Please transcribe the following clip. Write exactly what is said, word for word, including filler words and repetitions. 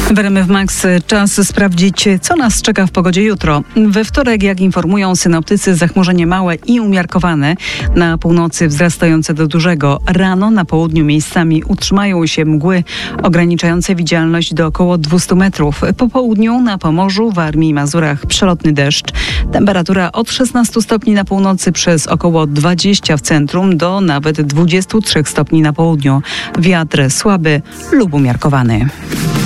W R M F Max czas sprawdzić, co nas czeka w pogodzie jutro. We wtorek, jak informują synoptycy, zachmurzenie małe i umiarkowane. Na północy wzrastające do dużego. Rano na południu miejscami utrzymają się mgły ograniczające widzialność do około dwieście metrów. Po południu na Pomorzu, Warmii i Mazurach przelotny deszcz. Temperatura od szesnastu stopni na północy przez około dwadzieścia w centrum do nawet dwudziestu trzech stopni na południu. Wiatr słaby lub umiarkowany.